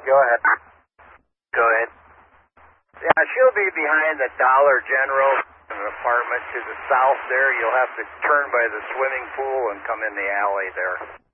Go ahead. Go ahead. Yeah, she'll be behind the Dollar General, an apartment to the south there. You'll have to turn by the swimming pool and come in the alley there.